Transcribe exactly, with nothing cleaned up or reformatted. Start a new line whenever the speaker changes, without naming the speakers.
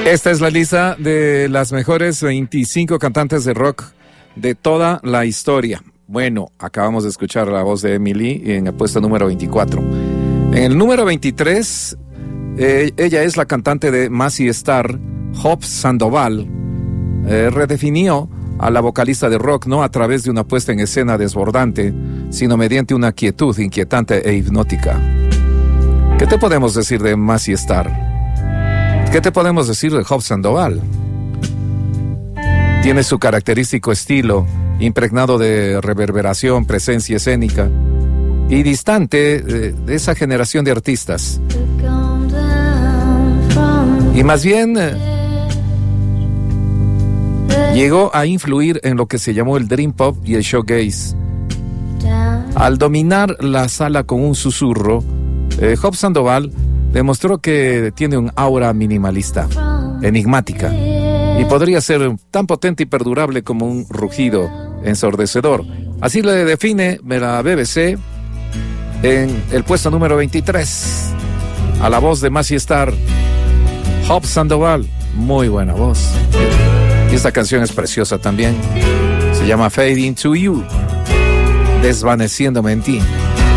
Esta es la lista de las mejores veinticinco cantantes de rock de toda la historia. Bueno, acabamos de escuchar la voz de Emily en el puesto número veinticuatro. En el número veintitrés, eh, ella es la cantante de Mazzy Star, Hope Sandoval. Eh, redefinió a la vocalista de rock no a través de una puesta en escena desbordante, sino mediante una quietud inquietante e hipnótica. ¿Qué te podemos decir de Mazzy Star? ¿Qué te podemos decir de Hope Sandoval? Tiene su característico estilo, impregnado de reverberación, presencia escénica y distante de, de esa generación de artistas. Y más bien eh, llegó a influir en lo que se llamó el Dream Pop y el Shoegaze. Al dominar la sala con un susurro, eh, Hope Sandoval demostró que tiene un aura minimalista, enigmática, y podría ser tan potente y perdurable como un rugido ensordecedor. Así le define la B B C en el puesto número veintitrés, a la voz de Mazzy Star, Hope Sandoval. Muy buena voz. Y esta canción es preciosa también. Se llama Fading to You, desvaneciéndome en ti.